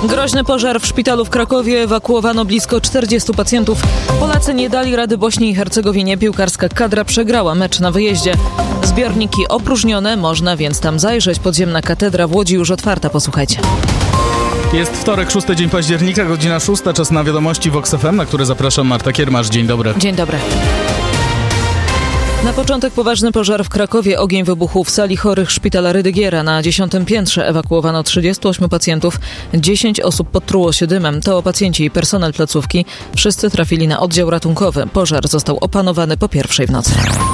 Groźny pożar w szpitalu w Krakowie. Ewakuowano blisko 40 pacjentów. Polacy nie dali rady Bośni i Hercegowinie. Piłkarska kadra przegrała mecz na wyjeździe. Zbiorniki opróżnione, można więc tam zajrzeć. Podziemna katedra w Łodzi już otwarta. Posłuchajcie. Jest wtorek, 6 dzień października, godzina 6. Czas na wiadomości Vox FM, na które zapraszam Marta Kiermasz. Dzień dobry. Dzień dobry. Na początek poważny pożar w Krakowie. Ogień wybuchł w sali chorych szpitala Rydygiera. Na 10. piętrze ewakuowano 38 pacjentów. 10 osób potruło się dymem. To pacjenci i personel placówki. Wszyscy trafili na oddział ratunkowy. Pożar został opanowany po pierwszej w nocy.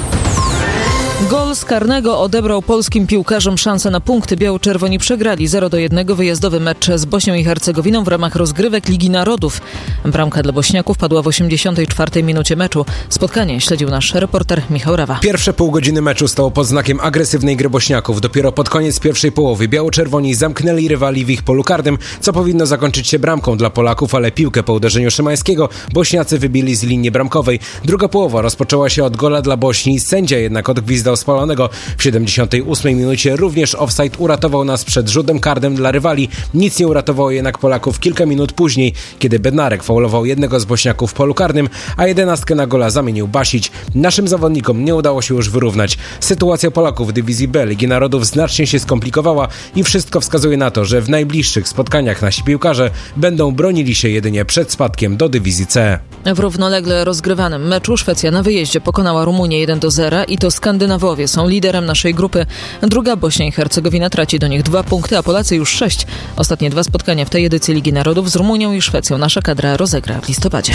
Gol z karnego odebrał polskim piłkarzom szansę na punkty. Biało-czerwoni przegrali 0-1 wyjazdowy mecz z Bośnią i Hercegowiną w ramach rozgrywek Ligi Narodów. Bramka dla Bośniaków padła w 84 minucie meczu. Spotkanie śledził nasz reporter Michał Rawa. Pierwsze pół godziny meczu stało pod znakiem agresywnej gry Bośniaków. Dopiero pod koniec pierwszej połowy biało-czerwoni zamknęli rywali w ich polu karnym, co powinno zakończyć się bramką dla Polaków, ale piłkę po uderzeniu Szymańskiego Bośniacy wybili z linii bramkowej. Druga połowa rozpoczęła się od gola dla Bośni. Sędzia jednak odgwizdał spalonego. W 78 minucie również offside uratował nas przed rzutem karnym dla rywali. Nic nie uratowało jednak Polaków kilka minut później, kiedy Bednarek faulował jednego z Bośniaków w polu karnym, a 11 na gola zamienił Basić. Naszym zawodnikom nie udało się już wyrównać. Sytuacja Polaków w dywizji B Ligi Narodów znacznie się skomplikowała i wszystko wskazuje na to, że w najbliższych spotkaniach nasi piłkarze będą bronili się jedynie przed spadkiem do dywizji C. W równolegle rozgrywanym meczu Szwecja na wyjeździe pokonała Rumunię 1-0 i to Skandynawowie są liderem naszej grupy. Druga Bośnia i Hercegowina traci do nich 2 punkty, a Polacy już 6. Ostatnie 2 spotkania w tej edycji Ligi Narodów z Rumunią i Szwecją nasza kadra rozegra w listopadzie.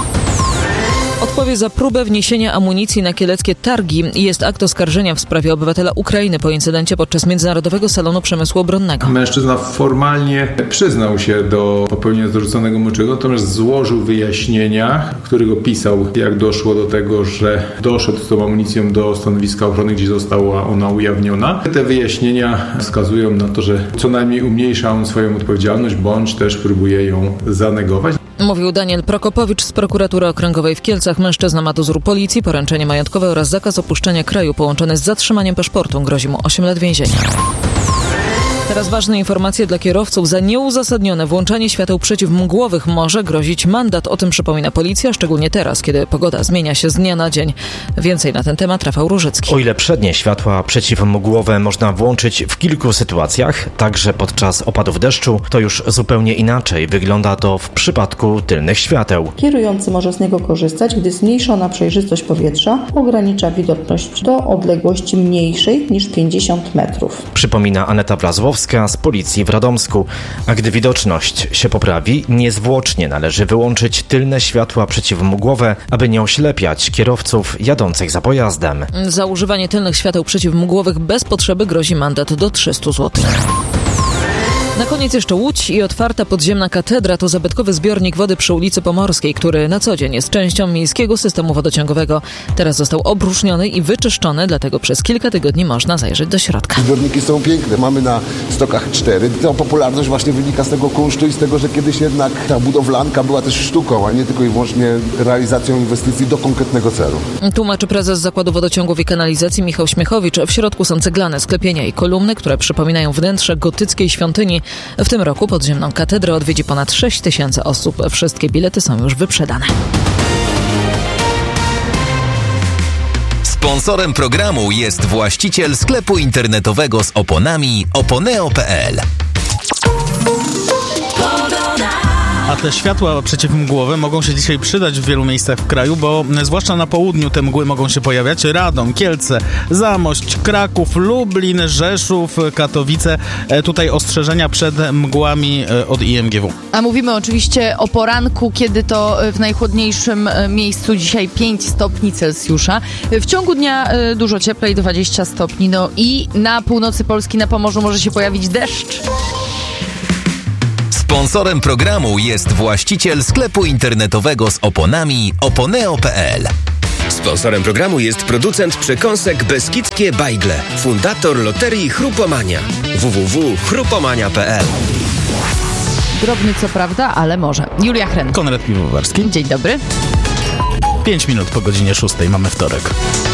Odpowie za próbę wniesienia amunicji na kieleckie targi. Jest akt oskarżenia w sprawie obywatela Ukrainy po incydencie podczas Międzynarodowego Salonu Przemysłu Obronnego. Mężczyzna formalnie przyznał się do popełnienia zarzuconego mu czynu, natomiast złożył wyjaśnienia, w których opisał, jak doszło do tego, że doszedł z tą amunicją do stanowiska ochrony, gdzie została ona ujawniona. Te wyjaśnienia wskazują na to, że co najmniej umniejsza on swoją odpowiedzialność, bądź też próbuje ją zanegować. Mówił Daniel Prokopowicz z Prokuratury Okręgowej w Kielcach. Mężczyzna ma dozór policji, poręczenie majątkowe oraz zakaz opuszczenia kraju połączony z zatrzymaniem paszportu. Grozi mu 8 lat więzienia. Teraz ważne informacje dla kierowców. Za nieuzasadnione włączanie świateł przeciwmgłowych może grozić mandat. O tym przypomina policja, szczególnie teraz, kiedy pogoda zmienia się z dnia na dzień. Więcej na ten temat Rafał Różycki. O ile przednie światła przeciwmgłowe można włączyć w kilku sytuacjach, także podczas opadów deszczu, to już zupełnie inaczej wygląda to w przypadku tylnych świateł. Kierujący może z niego korzystać, gdy zmniejszona przejrzystość powietrza ogranicza widoczność do odległości mniejszej niż 50 metrów. Przypomina Aneta Blazłowska z policji w Radomsku. A gdy widoczność się poprawi, niezwłocznie należy wyłączyć tylne światła przeciwmgłowe, aby nie oślepiać kierowców jadących za pojazdem. Za używanie tylnych świateł przeciwmgłowych bez potrzeby grozi mandat do 300 zł. Na koniec jeszcze Łódź i otwarta podziemna katedra to zabytkowy zbiornik wody przy ulicy Pomorskiej, który na co dzień jest częścią miejskiego systemu wodociągowego. Teraz został opróżniony i wyczyszczony, dlatego przez kilka tygodni można zajrzeć do środka. Zbiorniki są piękne. Mamy na stokach 4. Ta popularność właśnie wynika z tego kunsztu i z tego, że kiedyś jednak ta budowlanka była też sztuką, a nie tylko i wyłącznie realizacją inwestycji do konkretnego celu. Tłumaczy prezes Zakładu Wodociągów i Kanalizacji Michał Śmiechowicz. W środku są ceglane sklepienia i kolumny, które przypominają wnętrze gotyckiej świątyni. W tym roku podziemną katedrę odwiedzi ponad 6 000 osób. Wszystkie bilety są już wyprzedane. Sponsorem programu jest właściciel sklepu internetowego z oponami oponeo.pl. A te światła przeciwmgłowe mogą się dzisiaj przydać w wielu miejscach w kraju, bo zwłaszcza na południu te mgły mogą się pojawiać. Radom, Kielce, Zamość, Kraków, Lublin, Rzeszów, Katowice. Tutaj ostrzeżenia przed mgłami od IMGW. A mówimy oczywiście o poranku, kiedy to w najchłodniejszym miejscu dzisiaj 5 stopni Celsjusza. W ciągu dnia dużo cieplej, 20 stopni. No i na północy Polski, na Pomorzu może się pojawić deszcz. Sponsorem programu jest właściciel sklepu internetowego z oponami oponeo.pl. Sponsorem programu jest producent przekąsek Beskidzkie Bajgle, fundator loterii Chrupomania. www.chrupomania.pl. Drobny co prawda, ale może. Julia Hren. Konrad Piwowarski. Dzień dobry. 5 minut po godzinie 6 mamy wtorek.